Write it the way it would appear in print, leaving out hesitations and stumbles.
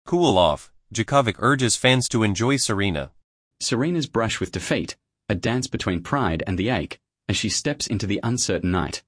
Cool off, Djokovic urges fans to enjoy Serena. Serena's brush with defeat, a dance between pride and the ache, as she steps into the uncertain night.